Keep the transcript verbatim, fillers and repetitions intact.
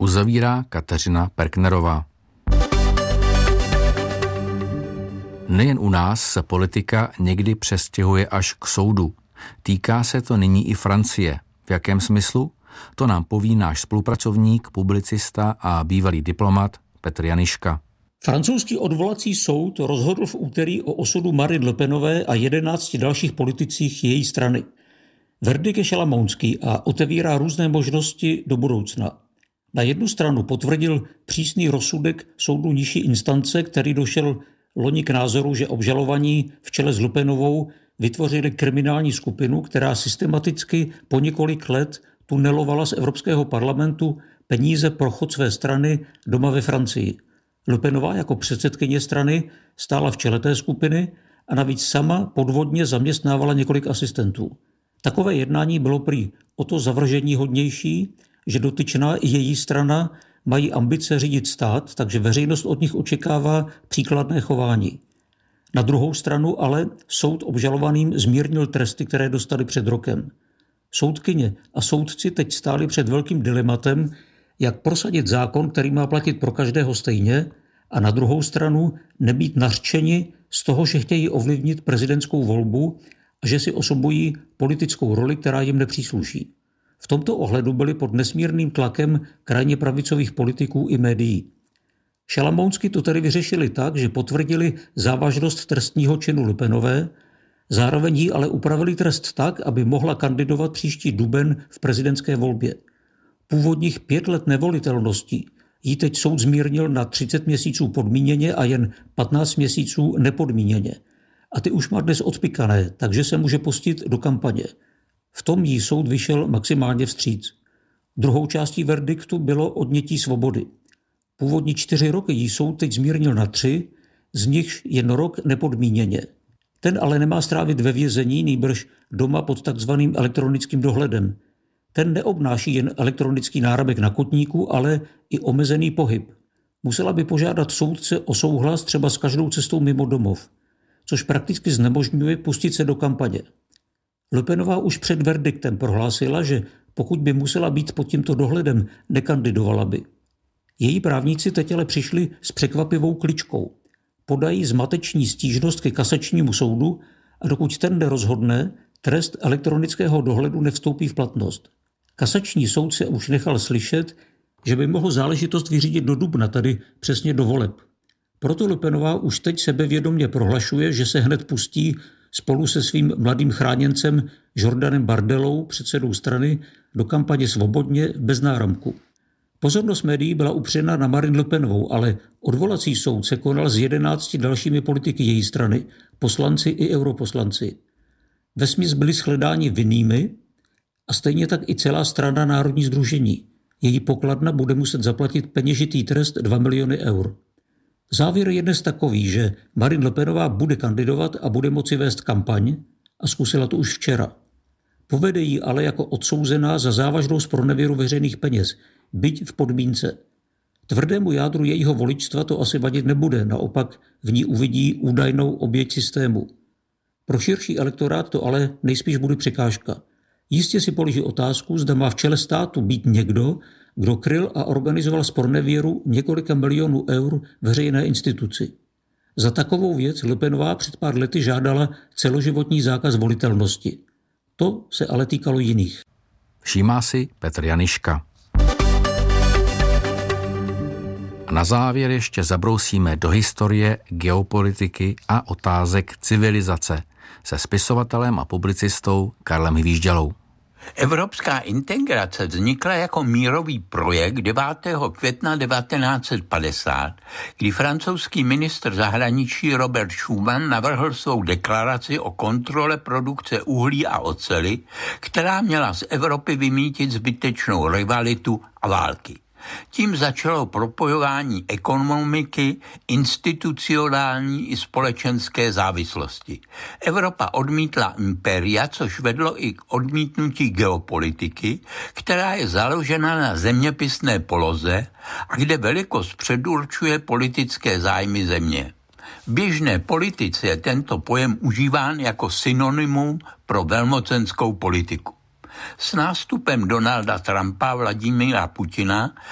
uzavírá Kateřina Perknerová. Nejen u nás se politika někdy přestěhuje až k soudu. Týká se to nyní i Francie. V jakém smyslu? To nám poví náš spolupracovník, publicista a bývalý diplomat Petr Janiška. Francouzský odvolací soud rozhodl v úterý o osudu Marine Le Penové a jedenácti dalších politicích její strany. Verdikt je šalamounský a otevírá různé možnosti do budoucna. Na jednu stranu potvrdil přísný rozsudek soudu nižší instance, který došel loni k názoru, že obžalovaní v čele s Le Penovou vytvořili kriminální skupinu, která systematicky po několik let tunelovala z Evropského parlamentu peníze pro chod své strany doma ve Francii. Le Penová jako předsedkyně strany stála v čele té skupiny a navíc sama podvodně zaměstnávala několik asistentů. Takové jednání bylo prý o to zavržení hodnější, že dotyčná i její strana mají ambice řídit stát, takže veřejnost od nich očekává příkladné chování. Na druhou stranu ale soud obžalovaným zmírnil tresty, které dostali před rokem. Soudkyně a soudci teď stáli před velkým dilematem, jak prosadit zákon, který má platit pro každého stejně, a na druhou stranu nebýt nařčeni z toho, že chtějí ovlivnit prezidentskou volbu a že si osobují politickou roli, která jim nepřísluší. V tomto ohledu byli pod nesmírným tlakem krajně pravicových politiků i médií. Šalamounsky to tedy vyřešili tak, že potvrdili závažnost trestního činu Le Penové, zároveň jí ale upravili trest tak, aby mohla kandidovat příští duben v prezidentské volbě. Původních pět let nevolitelnosti jí teď soud zmírnil na třicet měsíců podmíněně a jen patnáct měsíců nepodmíněně. A ty už má dnes odpikané, takže se může pustit do kampaně. V tom jí soud vyšel maximálně vstříc. Druhou částí verdiktu bylo odnětí svobody. Původní čtyři roky jí soud teď zmírnil na tři, z nichž jen rok nepodmíněně. Ten ale nemá strávit ve vězení, nýbrž doma pod takzvaným elektronickým dohledem. Ten neobnáší jen elektronický náramek na kotníku, ale i omezený pohyb. Musela by požádat soudce o souhlas třeba s každou cestou mimo domov, což prakticky znemožňuje pustit se do kampaně. Le Penová už před verdiktem prohlásila, že pokud by musela být pod tímto dohledem, nekandidovala by. Její právníci teď ale přišli s překvapivou kličkou. Podají zmateční stížnost ke kasačnímu soudu a dokud ten nerozhodne, trest elektronického dohledu nevstoupí v platnost. Kasační soud se už nechal slyšet, že by mohl záležitost vyřídit do dubna, tedy přesně do voleb. Proto Le Penová už teď sebevědomě prohlašuje, že se hned pustí spolu se svým mladým chráněncem Jordanem Bardelou, předsedou strany, do kampaně svobodně bez náramku. Pozornost médií byla upřena na Marine Le Penovou, ale odvolací soud se konal s jedenácti dalšími politiky její strany, poslanci i europoslanci. Vesměs byli shledáni vinnými a stejně tak i celá strana Národní sdružení. Její pokladna bude muset zaplatit peněžitý trest dva miliony eur. Závěr je dnes takový, že Marine Le Penová bude kandidovat a bude moci vést kampaň a zkusila to už včera. Povede ji ale jako odsouzená za závažnou zpronevěru veřejných peněz, byť v podmínce. Tvrdému jádru jejího voličstva to asi vadit nebude, naopak v ní uvidí údajnou oběť systému. Pro širší elektorát to ale nejspíš bude překážka. Jistě si položí otázku, zda má v čele státu být někdo, kdo kryl a organizoval zpronevěru několika milionů eur veřejné instituci. Za takovou věc Le Penová před pár lety žádala celoživotní zákaz volitelnosti. To se ale týkalo jiných. Všímá si Petr Janiška. A na závěr ještě zabrousíme do historie, geopolitiky a otázek civilizace se spisovatelem a publicistou Karlem Hvížďalou. Evropská integrace vznikla jako mírový projekt devátého května devatenáct set padesát, kdy francouzský ministr zahraničí Robert Schuman navrhl svou deklaraci o kontrole produkce uhlí a oceli, která měla z Evropy vymýtit zbytečnou rivalitu a války. Tím začalo propojování ekonomiky, institucionální i společenské závislosti. Evropa odmítla impéria, což vedlo i k odmítnutí geopolitiky, která je založena na zeměpisné poloze a kde velikost předurčuje politické zájmy země. V běžné politice je tento pojem užíván jako synonymum pro velmocenskou politiku. S nástupem Donalda Trumpa, Vladimíra Putina